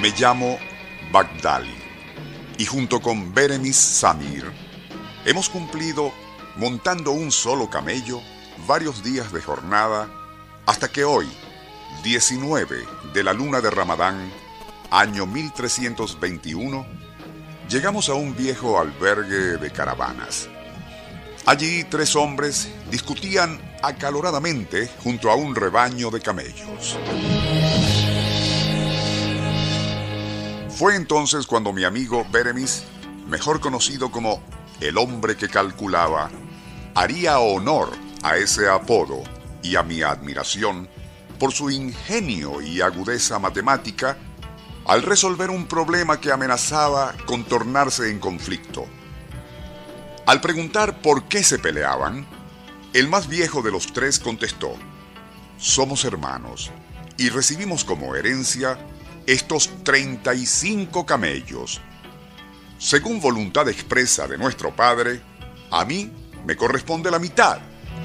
Me llamo Bagdali y junto con Beremis Samir hemos cumplido, montando un solo camello, varios días de jornada hasta que hoy, 19 de la luna de Ramadán, año 1321, llegamos a un viejo albergue de caravanas. Allí 3 hombres discutían acaloradamente junto a un rebaño de camellos. Fue entonces cuando mi amigo Beremis, mejor conocido como el hombre que calculaba, haría honor a ese apodo y a mi admiración por su ingenio y agudeza matemática al resolver un problema que amenazaba con tornarse en conflicto. Al preguntar por qué se peleaban, el más viejo de los 3 contestó: somos hermanos y recibimos como herencia estos 35 camellos. Según voluntad expresa de nuestro padre, a mí me corresponde la mitad.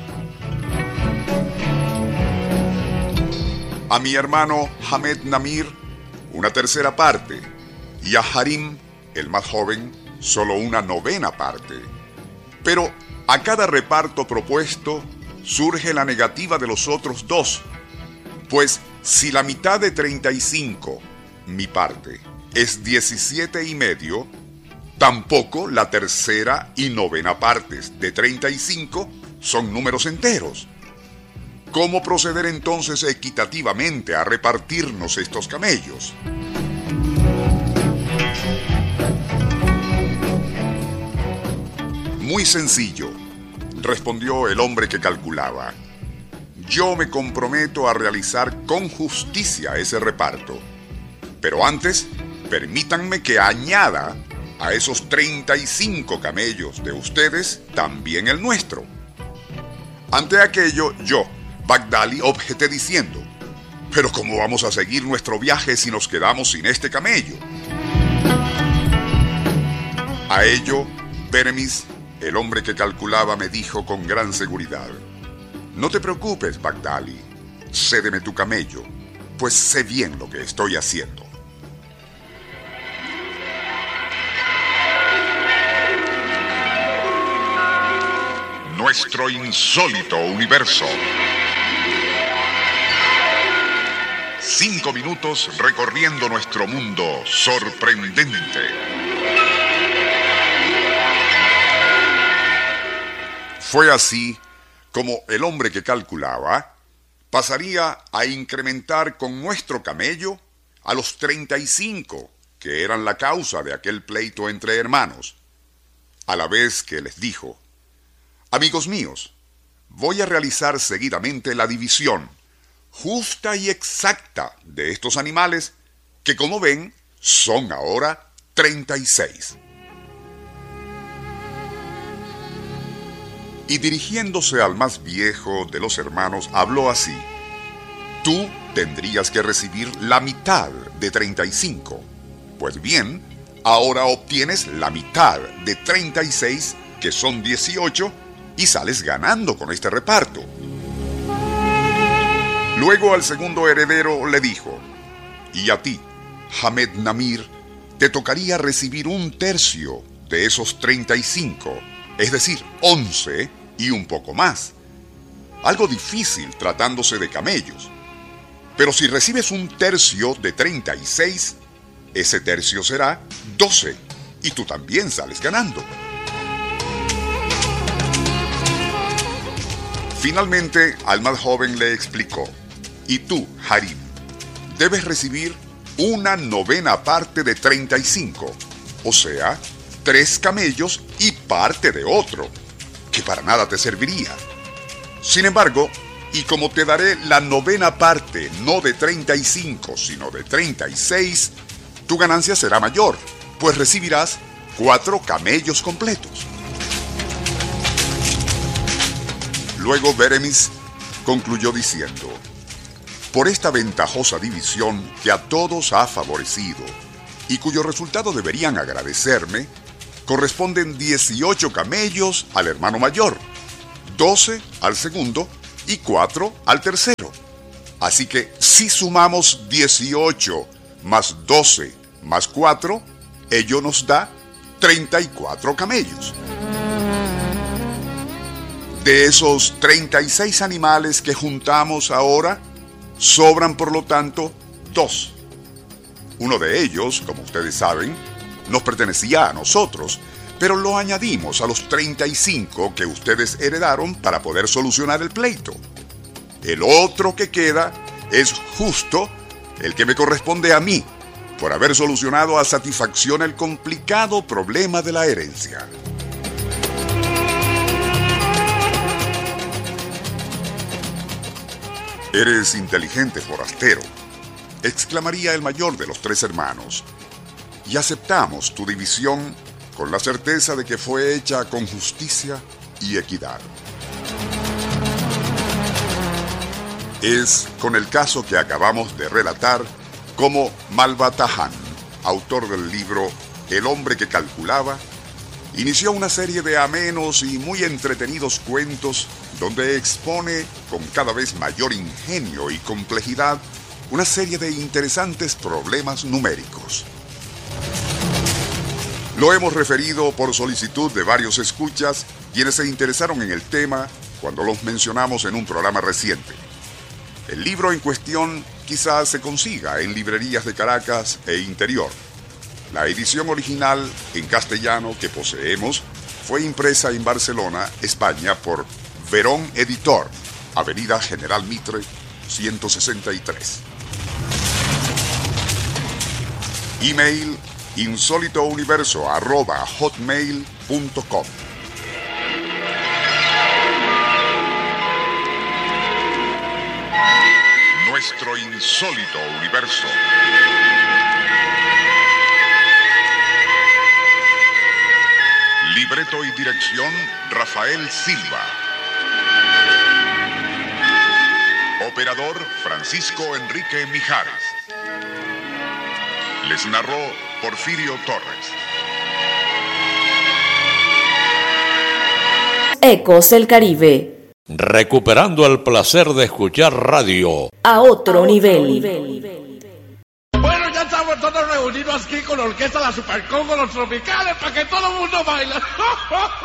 A mi hermano Hamed Namir, una tercera parte, y a Harim, el más joven, solo una novena parte. Pero a cada reparto propuesto surge la negativa de los otros 2, pues si la mitad de 35, mi parte, es 17,5, tampoco la tercera y novena partes de 35 son números enteros. ¿Cómo proceder entonces equitativamente a repartirnos estos camellos? Muy sencillo, respondió el hombre que calculaba. Yo me comprometo a realizar con justicia ese reparto. Pero antes, permítanme que añada a esos 35 camellos de ustedes también el nuestro. Ante aquello, yo, Bagdali, objeté diciendo: ¿pero cómo vamos a seguir nuestro viaje si nos quedamos sin este camello? A ello, Beremis, el hombre que calculaba, me dijo con gran seguridad: no te preocupes, Bagdali, cédeme tu camello, pues sé bien lo que estoy haciendo. Nuestro insólito universo. 5 minutos recorriendo nuestro mundo sorprendente. Fue así como el hombre que calculaba pasaría a incrementar con nuestro camello a los 35, que eran la causa de aquel pleito entre hermanos, a la vez que les dijo: amigos míos, voy a realizar seguidamente la división justa y exacta de estos animales que, como ven, son ahora 36. Y dirigiéndose al más viejo de los hermanos, habló así: tú tendrías que recibir la mitad de 35. Pues bien, ahora obtienes la mitad de 36, que son 18, y sales ganando con este reparto. Luego al segundo heredero le dijo: y a ti, Hamed Namir, te tocaría recibir 1/3 de esos 35, es decir, 11 y un poco más. Algo difícil tratándose de camellos. Pero si recibes 1/3 de 36, ese tercio será 12, y tú también sales ganando. Finalmente, al más joven le explicó: y tú, Harim, debes recibir una novena parte de 35, o sea, 3 camellos y parte de otro, que para nada te serviría. Sin embargo, y como te daré la novena parte no de 35, sino de 36, tu ganancia será mayor, pues recibirás 4 camellos completos. Luego Beremis concluyó diciendo: por esta ventajosa división que a todos ha favorecido y cuyo resultado deberían agradecerme, corresponden 18 camellos al hermano mayor, 12 al segundo y 4 al tercero. Así que si sumamos 18 más 12 más 4, ello nos da 34 camellos. De esos 36 animales que juntamos ahora, sobran por lo tanto 2. Uno de ellos, como ustedes saben, nos pertenecía a nosotros, pero lo añadimos a los 35 que ustedes heredaron para poder solucionar el pleito. El otro que queda es justo el que me corresponde a mí, por haber solucionado a satisfacción el complicado problema de la herencia. «Eres inteligente, forastero», exclamaría el mayor de los 3 hermanos, «y aceptamos tu división con la certeza de que fue hecha con justicia y equidad». Es con el caso que acabamos de relatar como Malbatahan, autor del libro El hombre que calculaba, inició una serie de amenos y muy entretenidos cuentos donde expone con cada vez mayor ingenio y complejidad una serie de interesantes problemas numéricos. Lo hemos referido por solicitud de varios escuchas, quienes se interesaron en el tema cuando los mencionamos en un programa reciente. El libro en cuestión quizás se consiga en librerías de Caracas e interior. La edición original en castellano que poseemos fue impresa en Barcelona, España, por Verón Editor, Avenida General Mitre, 163. Email insólitouniverso@hotmail.com. Nuestro insólito universo. Libreto y dirección, Rafael Silva. Operador, Francisco Enrique Mijares. Les narró Porfirio Torres. Ecos del Caribe. Recuperando el placer de escuchar radio A otro nivel. Bueno, ya estamos todos reunidos aquí con la orquesta La Supercongo, los tropicales, para que todo el mundo baile.